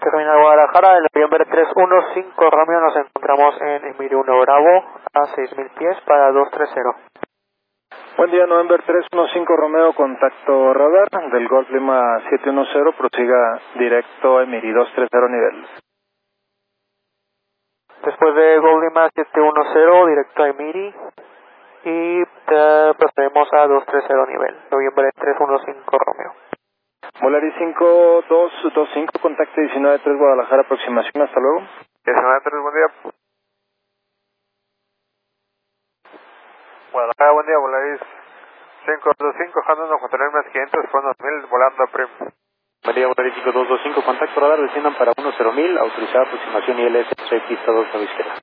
Terminal Guadalajara, en noviembre 315 Romeo, nos encontramos en Emir 1 Bravo, a 6000 pies para 230. Buen día, November 315 Romeo, contacto radar del Golf Lima 710, prosiga directo a Emiri 230 nivel. Después de Golf Lima 710, directo a Emiri, y procedemos a 230 nivel, noviembre 315 Romeo. Volaris 5225, contacto 193 Guadalajara, aproximación, hasta luego. 193, buen día. Guadalajara, buen día, Volaris 525, bajando 1 más 500, fue 2000, volando a Prim. Buen día, Volaris 5225, contacto radar, desciendan para 10.000, autorizada aproximación ILS, soy pista 2 a la izquierda.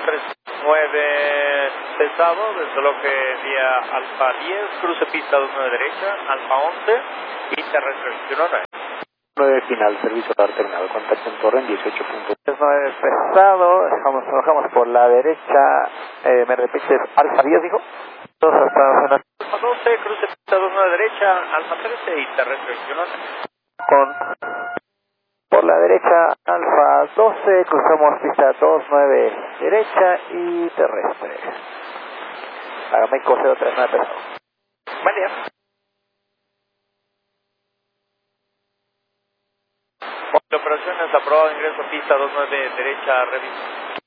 039 pesado, desde lo que vía Alfa 10, cruce pista 29 derecha, Alfa 11 y terrestre 29. 9 final, servicio radar terminado, contacto en torre en 18.9 pesado, bajamos por la derecha, me repites, Alfa 10 dijo, todos hasta zona Alfa 12, cruce pista 29 derecha, Alfa 13 y terrestre 29. Por la derecha, Alfa 12, cruzamos pista 29 derecha y terrestre. Aramaico 039 pesado. Buen día. La operación es aprobada, ingreso a pista 29 derecha, revisa.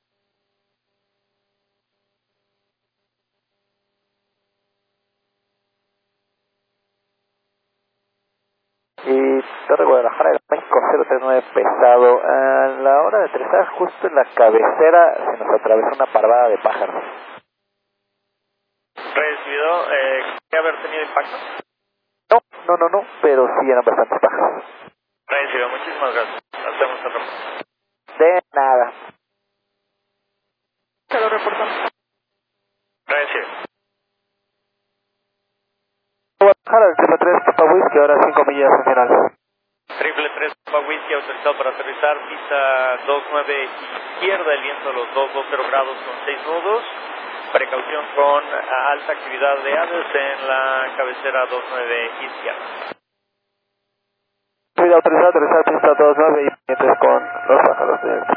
Y Torre Guadalajara, México 039 pesado. A la hora de aterrizar, justo en la cabecera, se nos atravesó una parvada de pájaros. Recibido, ¿qué haber tenido impacto? No, pero sí eran bastantes pájaros. Recibido, muchísimas gracias. Hacemos el reporte. De nada. Se lo reportamos. Recibido. Guadalajara, el 3 Papa Whisky, ahora 5 millas en general. 3 Papa Whisky autorizado para aterrizar, pista 29 izquierda, el viento de los 220 grados con 6 nudos. Precaución con alta actividad de aves en la cabecera 29 izquierda. Autorizado, aterrizar pista 29 y pendientes con los pájaros.